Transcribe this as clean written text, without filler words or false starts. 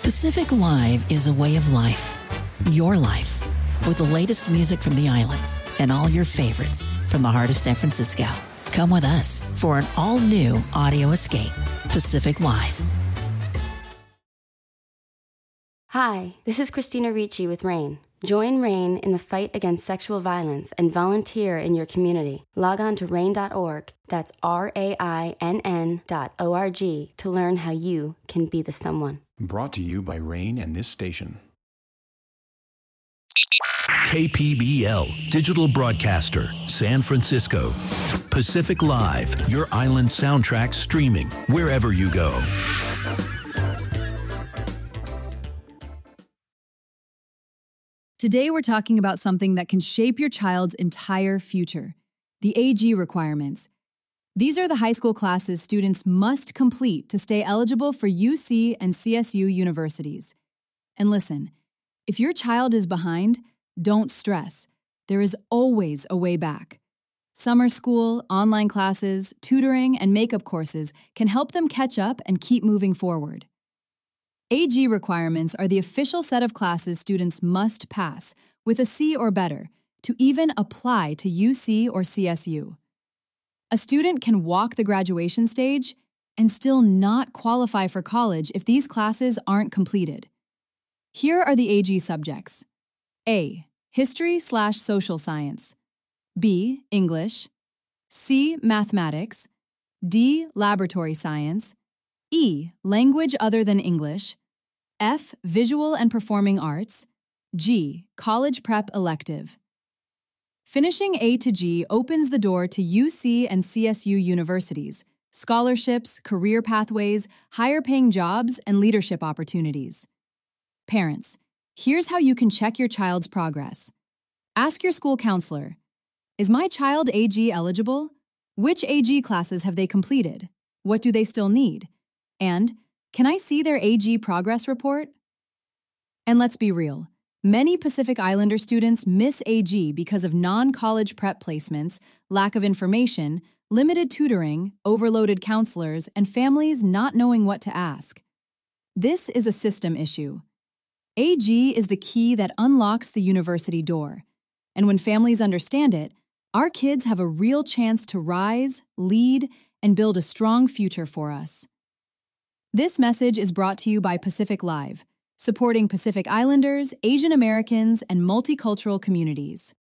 Pacific Live is a way of life. Your life. With the latest music from the islands and all your favorites from the heart of San Francisco. Come with us for an all-new audio escape. Pacific Live. Hi, this is Christina Ricci with RAIN. Join RAIN in the fight against sexual violence and volunteer in your community. Log on to RAIN.org, that's RAINN.org, to learn how you can be the someone. Brought to you by RAIN and this station. KPBL, digital broadcaster, San Francisco. Pacific Live, your island soundtrack streaming wherever you go. Today we're talking about something that can shape your child's entire future, the AG requirements. These are the high school classes students must complete to stay eligible for UC and CSU universities. And listen, if your child is behind, don't stress. There is always a way back. Summer school, online classes, tutoring, and makeup courses can help them catch up and keep moving forward. AG requirements are the official set of classes students must pass with a C or better to even apply to UC or CSU. A student can walk the graduation stage and still not qualify for college if these classes aren't completed. Here are the AG subjects. A. History/social science. B. English. C. Mathematics. D. Laboratory science. E. Language other than English. F. Visual and performing arts. G. College prep elective. Finishing A to G opens the door to UC and CSU universities, scholarships, career pathways, higher-paying jobs, and leadership opportunities. Parents, here's how you can check your child's progress. Ask your school counselor, is my child AG eligible? Which AG classes have they completed? What do they still need? And, can I see their AG progress report? And let's be real, many Pacific Islander students miss AG because of non-college prep placements, lack of information, limited tutoring, overloaded counselors, and families not knowing what to ask. This is a system issue. AG is the key that unlocks the university door. And when families understand it, our kids have a real chance to rise, lead, and build a strong future for us. This message is brought to you by Pacific Live, supporting Pacific Islanders, Asian Americans, and multicultural communities.